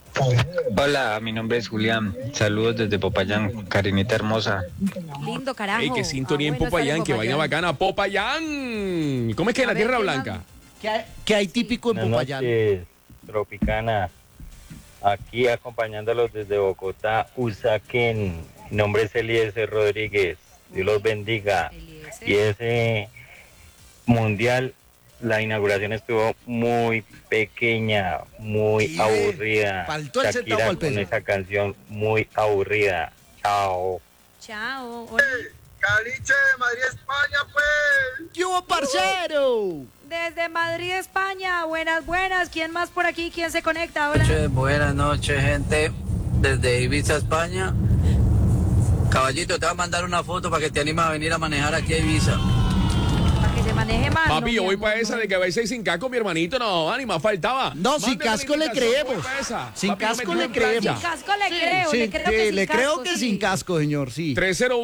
Hola, mi nombre es Julián. Saludos desde Popayán, Karinita hermosa. Lindo, carajo. Ey, que sintonía en bueno, Popayán, sale que vaina bacana. Popayán. ¿Cómo es que en A la ver, Tierra ¿qué Blanca? ¿Qué hay típico en Popayán? Tropicana. Aquí acompañándolos desde Bogotá, Usaquén. Mi nombre es Eliezer Rodríguez. Dios los bendiga. Eliezer. Y ese mundial, la inauguración estuvo muy pequeña, muy Sí, aburrida. faltó el centavo Shakira al peso. con esa canción muy aburrida. Chao. Chao. Hola. Caliche de Madrid, España, pues. ¡Yo, parcero! Desde Madrid, España. Buenas. ¿Quién más por aquí? ¿Quién se conecta? Hola. Buenas noches, gente. Desde Ibiza, España. Caballito, te voy a mandar una foto para que te animes a venir a manejar aquí a Ibiza. Para que se maneje mal. Papi, yo mi voy amor, para esa no. de que a veces sin casco, mi hermanito. No, ni más faltaba. No, sin Mándame la casco le invitación, creemos. voy pa' esa. Sin Papi, yo casco me le tiro en plancha. creemos. Sin casco le creo. Sí, le creo que sin le creo casco, que sí. sin casco, señor, sí.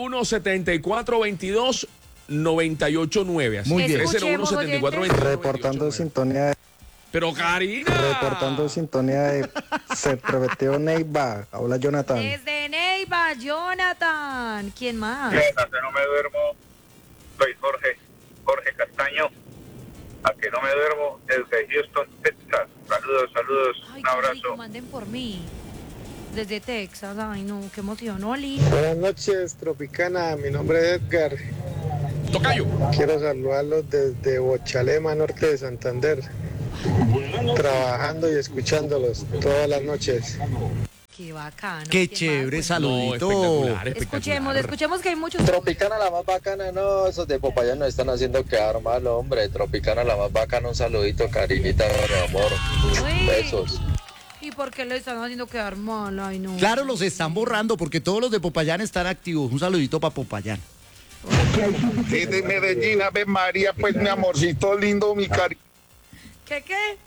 301-7422-989. Así. Muy bien. 301-7422. Reportando sintonía, Pero Karina. sintonía de Se Prometió Neiva. Habla Jonathan. Desde Neiva, Jonathan. ¿Quién más? No me duermo. Soy Jorge Castaño. A que no me duermo desde Houston, Texas. Saludos. Ay, Un qué abrazo. rico, manden por mí. Desde Texas. Ay, no, qué emoción. Oli. Buenas noches, Tropicana. Mi nombre es Edgar. Tocayo. Quiero saludarlos desde Bochalema, norte de Santander. Trabajando y escuchándolos todas las noches. Qué bacano. Qué ¿Quién chévere más? saludito. Escuchemos que hay muchos. Tropicana la más bacana, no, esos de Popayán nos están haciendo quedar mal, hombre. Tropicana la más bacana, un saludito, Karinita, mi amor. Uy. Besos. ¿Y por qué le están haciendo quedar mal? Ay, no. Claro, los están borrando porque todos los de Popayán están activos. Un saludito para Popayán. Desde Medellín, Ave María, pues mi amorcito lindo, mi ¿Qué?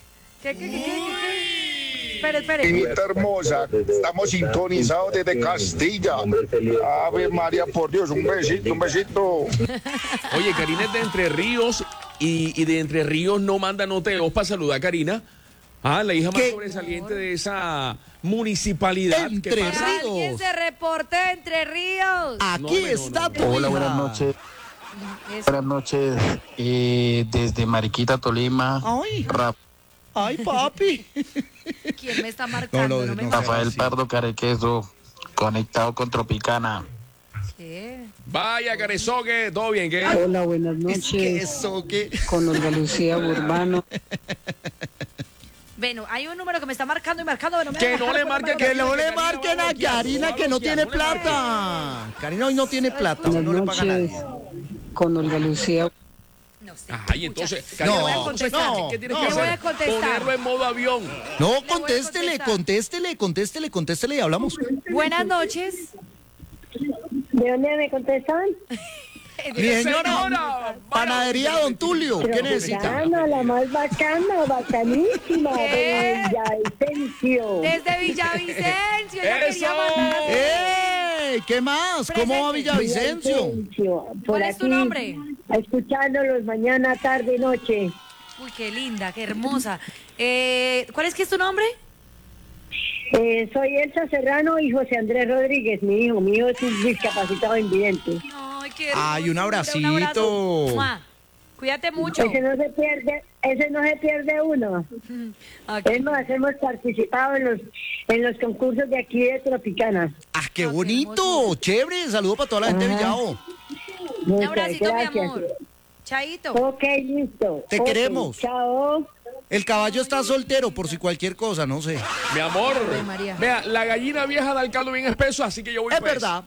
Espere. Karinita hermosa. Estamos sintonizados desde Castilla. Ave María, por Dios, un besito. Oye, Karina es de Entre Ríos y de Entre Ríos no manda noteos para saludar a Karina. La hija más ¿Qué? sobresaliente de esa municipalidad. ¿Qué Entre pasa? Ríos. Alguien se reporte de Entre Ríos. Aquí No, está tu Hola, hija. buenas noches. Eso. Buenas noches. Desde Mariquita, Tolima. Ay, papi. ¿Quién me está marcando? No, me no, marca. Rafael Pardo Carequeso, conectado con Tropicana. ¿Qué? Vaya, Carezogue, todo bien, ¿qué? Hola, buenas noches. Con Olga Lucía Urbano. Bueno, hay un número que me está marcando y marcando. Pero Que no le marquen a Karina, que no tiene plata. Karina hoy no tiene plata. Buenas No le paga noches. nadie. Con Olga Lucía. Ay, entonces, No, Karina, no, ¿qué tienes no. que Le voy hacer? a contestar. Ponerlo en modo avión. No, contéstele y hablamos. Buenas noches. ¿De dónde me contestan? Mi señora, panadería Don Tulio, ¿qué necesita? Bacana, la más bacana, bacanísima, de Villavicencio. Desde Villavicencio, ya quería mandar. ¿Qué más? ¿Cómo va Villavicencio? Por ¿Cuál es tu aquí, nombre? Escuchándolos mañana, tarde, noche. Uy, qué linda, qué hermosa. ¿Cuál es que es tu nombre? Soy Elsa Serrano y José Andrés Rodríguez, mi hijo. Mi hijo es un discapacitado invidente. Ay, qué Ay, un abracito. Un abrazo. ¡Mua! Cuídate mucho. Ese no se pierde uno. Es más, hemos participado en los concursos de aquí de Tropicana. ¡Ah, qué bonito! Chévere, saludo para toda la gente de Villavo. Un abracito, mi amor. Chaito. Ok, listo. Te Ok, queremos. Chao. El caballo está soltero por si cualquier cosa, no sé. Mi amor, María. vea, la gallina vieja da el caldo bien espeso, así que yo voy Es pues. verdad.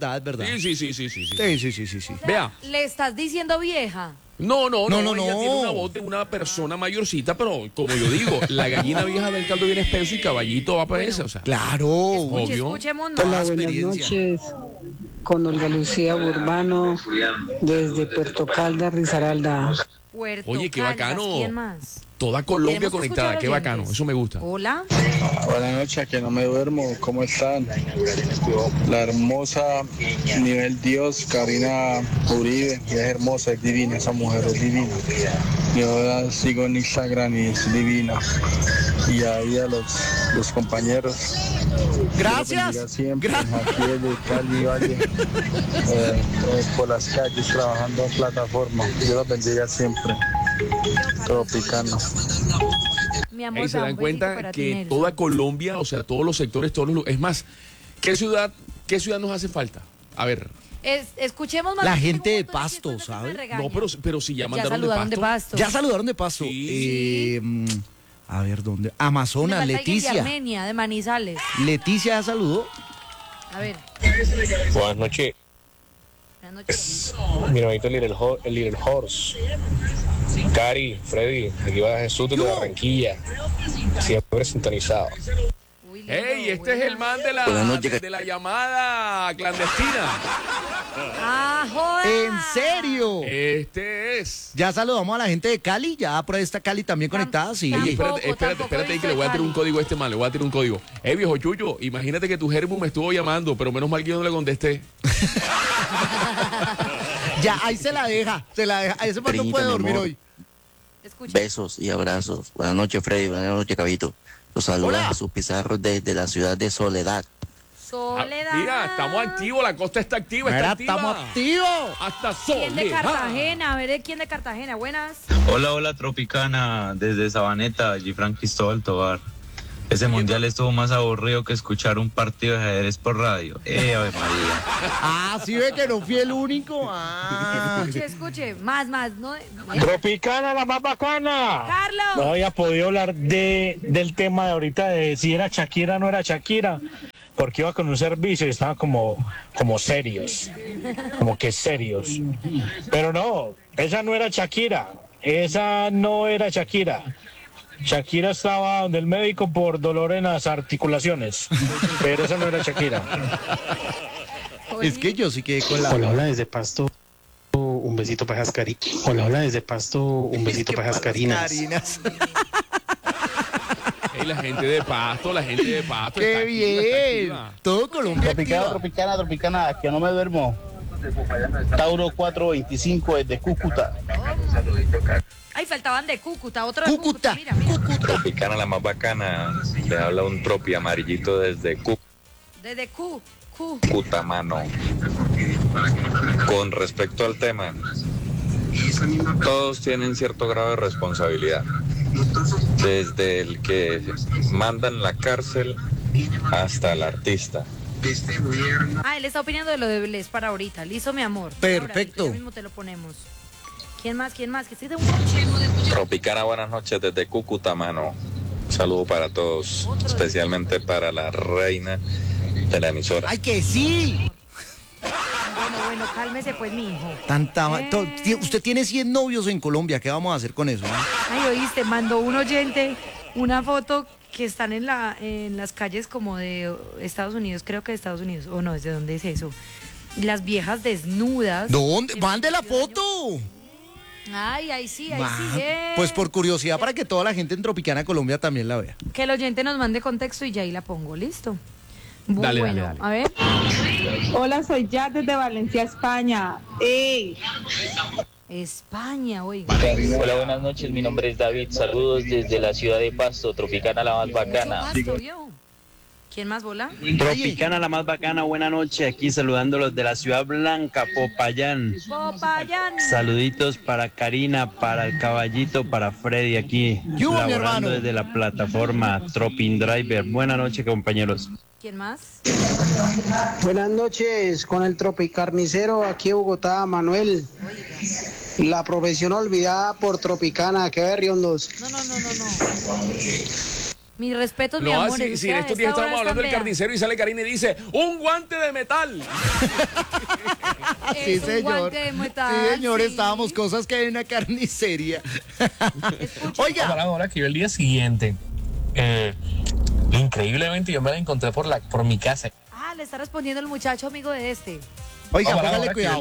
Sí. Vea. ¿Le estás diciendo vieja? No, No. ella tiene una voz de una persona mayorcita, pero como yo digo, la gallina vieja del caldo bien espeso y caballito va para ese, o sea. Claro. Obvio. Escuchemos Hola, más. buenas noches. Con Olga Lucía Urbano desde Puerto Caldas, Risaralda. Puerto Oye, qué Caldas, bacano. ¿Quién más? Toda Colombia Queremos conectada, escuchar qué bacano, oyentes. eso me gusta. Hola. Buenas noches, que no me duermo. ¿Cómo están? La hermosa nivel Dios, Karina Uribe, que es hermosa, es divina, esa mujer es divina. Yo la sigo en Instagram y es divina. Y ahí a los compañeros. Gracias. Dios bendiga siempre, aquí desde Cali, Valle, por las calles, trabajando en plataforma. Dios los bendiga siempre. Tropicano. Mi amor, Ahí se da un dan besito cuenta para ti, que Nelson. toda Colombia, o sea, todos los sectores, es más, ¿qué ciudad nos hace falta? A ver, Escuchemos más. La porque gente tengo de un montón Pasto, chismes, ¿sabe? me regañan. no, pero si ya mandaron saludaron de Pasto. Ya saludaron de Pasto. A ver, ¿dónde? Amazonas, Me falta alguien de Leticia. Armenia, de Manizales. Leticia ya saludó. A ver. Buenas noches. Buenas noches. Mi hermanito el Little Horse. Cari, Freddy, aquí va Jesús desde Barranquilla. Siempre sintonizado. ¡Ey! Este es el man de la llamada clandestina. ¡Ah, joder! ¿En serio? Este es. Ya saludamos a la gente de Cali, ya por ahí está Cali también conectada, sí. Oye, espérate que le voy a tirar un código a este man, le voy a tirar un código. Viejo Chuyo, imagínate que tu Germu me estuvo llamando, pero menos mal que yo no le contesté. Ya, ahí se la deja. A ese man no puede dormir hoy. Besos y abrazos. Buenas noches, Freddy. Buenas noches, Cabito. Los saluda Jesús Pizarro desde la ciudad de Soledad. Soledad. Mira, estamos activos, la costa está activa, Mira, está activa. estamos activos. Hasta ¿Quién de Soledad. Cartagena? A ver, ¿quién de Cartagena? Buenas. Hola, Tropicana, desde Sabaneta, Gifran Cristóbal Tobar. Ese mundial estuvo más aburrido que escuchar un partido de ajedrez por radio. Ave María. Ah, sí ve que no fui el único. Ah. Escuche, más, ¿no? Tropicana, la más bacana. Carlos. No había podido hablar del tema de ahorita de si era Shakira o no era Shakira, porque iba con un servicio y estaban como serios, como que serios. Pero no, esa no era Shakira, Shakira estaba donde el médico por dolor en las articulaciones, pero esa no era Shakira. Es que yo sí quedé con la... Hola, desde Pasto. Un besito para Jascari. Hola, desde Pasto. Un besito para Jascarinas. La gente de Pasto. ¡Qué bien! Todo Colombia. Tropicana, que no me duermo. Tauro 425 desde Cúcuta. Ay, faltaban de Cúcuta, otro de Cúcuta. Mira. Tropicana, la más bacana. Le habla un tropi amarillito desde Desde Cúcuta, mano. Con respecto al tema, todos tienen cierto grado de responsabilidad. Desde el que manda en la cárcel hasta el artista. Ah, él está opinando de lo de Bless para ahorita. Listo, mi amor. Perfecto. Ahora, ya mismo te lo ponemos. ¿Quién más? Que estoy de un... Tropicana, buenas noches desde Cúcuta, mano. Un saludo para todos, especialmente para la reina de la emisora. ¡Ay, que sí! Bueno, cálmese pues, mi hijo. Usted tiene 100 novios en Colombia, ¿qué vamos a hacer con eso? Ay, oíste, mandó un oyente una foto que están en las calles como de Estados Unidos, creo que de Estados Unidos, o no, ¿de dónde es eso? Las viejas desnudas. ¿Dónde? ¡Mande la foto! Ay, ahí sí. Pues por curiosidad, para que toda la gente en Tropicana Colombia también la vea. Que el oyente nos mande contexto y ya ahí la pongo, ¿listo? Dale. A ver. Hola, soy Jad desde Valencia, España. ¡Ey! España, oiga. Hola, buenas noches, mi nombre es David, saludos desde la ciudad de Pasto, Tropicana la más bacana. ¿Quién más, Bola? Tropicana la más bacana, buena noche, aquí saludándolos de la Ciudad Blanca, Popayán. Saluditos para Karina, para el caballito, para Freddy aquí, laborando desde la plataforma Tropin Driver. Buena noche, compañeros. ¿Quién más? Buenas noches, con el Tropicarnicero aquí en Bogotá, Manuel. La profesión olvidada por Tropicana, que berriondos. No. Mi respeto, mi No, amor. si en estos días estamos hablando del carnicero y sale Karina y dice, ¡un guante de metal! Sí, señor. Guante de metal, sí, señor, sí. estábamos cosas que hay en una carnicería. Oiga. Ahora que yo el día siguiente, increíblemente yo me la encontré por mi casa. Ah, le está respondiendo el muchacho amigo de este. Oiga, póngale cuidado.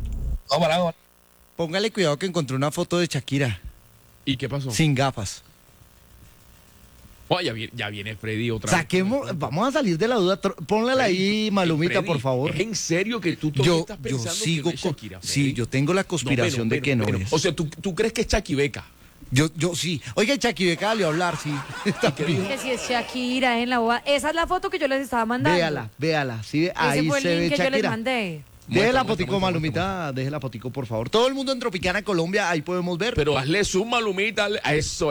Póngale cuidado que encontré una foto de Shakira. ¿Y qué pasó? Sin gafas. Oh, ya viene Freddy otra vez. Vamos a salir de la duda. Pónlela ahí, Malumita, Freddy, por favor. ¿Es en serio que tú estás pensando yo sigo que no es Shakira, Freddy? Sí, yo tengo la conspiración de que no es. O sea, ¿tú crees que es Chaquibeca? Yo sí. Oiga, Chaquibeca salió a hablar, sí. Que si es Shakira en la boda. Esa es la foto que yo les estaba mandando. Véala. Sí, ahí ese fue el se link ve que Shakira. yo les mandé. Deje la fotico, Malumita, deje la fotico, por favor. Todo el mundo en Tropicana, Colombia, ahí podemos ver. Pero hazle zoom, Malumita. Eso.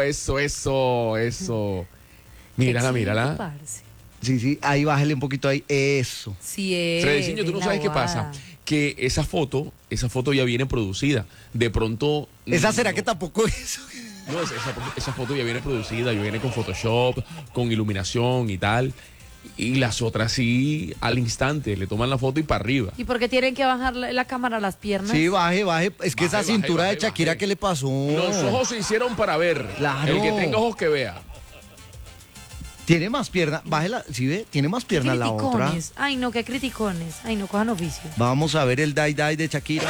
Mírala. Sí, ahí bájale un poquito ahí. Eso. Sí, es. Fredeciño, tú no sabes qué pasa. Que esa foto ya viene producida. De pronto. ¿Esa será que tampoco es? No, esa foto ya viene producida, ya viene con Photoshop, con iluminación y tal. Y las otras sí, al instante, le toman la foto y para arriba. ¿Y por qué tienen que bajar la cámara a las piernas? Sí, baje. Es que esa cintura de Shakira, ¿qué le pasó? Los ojos se hicieron para ver. Claro. El que tenga ojos que vea. Tiene más piernas, bájela, ¿sí ve? Tiene más piernas la otra. Ay, no, qué criticones. Ay, no cojan oficio. Vamos a ver el Die de Shakira.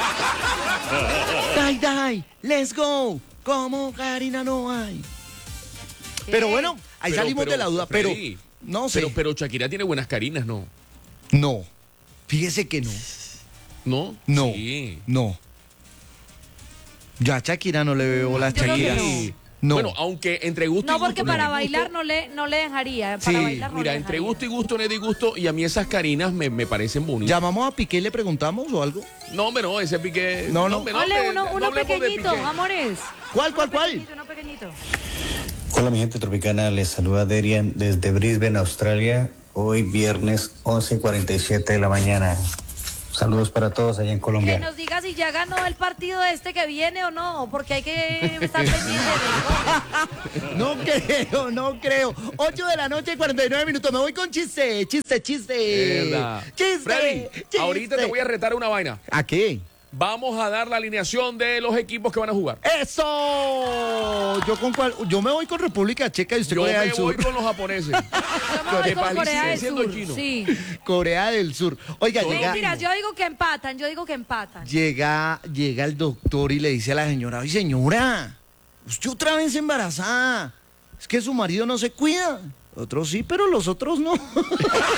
Die, let's go. Como Karina no hay. Pero bueno, ahí salimos de la duda, Freddy, no sé. Pero Shakira tiene buenas carinas, ¿no? No, fíjese que no. ¿No? No, sí. No. Yo a Shakira no le veo la Shakira. No. Bueno, aunque entre gusto y gusto. No, porque para bailar no le dejaría. Para bailar no mira, le entre dejaría. gusto y gusto, no es disgusto. Y a mí esas carinas me parecen bonitas. ¿Llamamos a Piqué y le preguntamos o algo? No, hombre, no, ese Piqué. No. Ole, uno pequeñito, amores. ¿Cuál? Uno pequeñito. Hola, mi gente tropicana. Les saluda Derian desde Brisbane, Australia. Hoy viernes 11:47 de la mañana. Saludos para todos allá en Colombia. Que nos diga si ya ganó el partido que viene o no, porque hay que estar pendientes. No creo. 8 de la noche, 49 minutos. Me voy con chiste. Verdad. Freddy, ahorita te voy a retar una vaina. ¿A qué? Vamos a dar la alineación de los equipos que van a jugar. ¡Eso! Yo me voy con República Checa y usted Corea del Sur. Yo me voy con los japoneses. Yo me voy con Corea del Sur. Sí. Corea del Sur. Oiga, Mira, yo digo que empatan. Llega el doctor y le dice a la señora, ¡ay, señora! Usted otra vez embarazada. Es que su marido no se cuida. Otros sí, pero los otros no.